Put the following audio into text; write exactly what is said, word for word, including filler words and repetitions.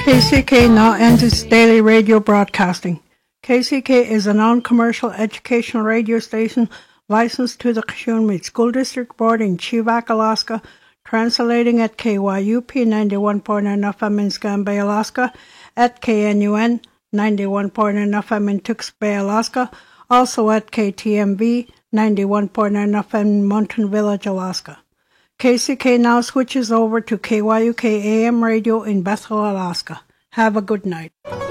K C K now ends its daily radio broadcasting. K C K is a non-commercial educational radio station licensed to the Kashunmead School District Board in Chivak, Alaska, translating at K Y U P ninety-one point nine F M in Scan Bay, Alaska, at K N U N ninety-one point nine F M in Tux Bay, Alaska, also at K T M V ninety-one point nine F M in Mountain Village, Alaska. K C K now switches over to K Y U K A M radio in Bethel, Alaska. Have a good night.